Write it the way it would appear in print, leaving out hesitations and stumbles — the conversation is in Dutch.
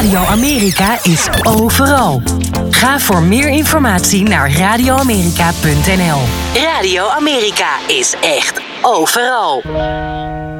Radio Amerika is overal. Ga voor meer informatie naar radioamerika.nl. Radio Amerika is echt overal.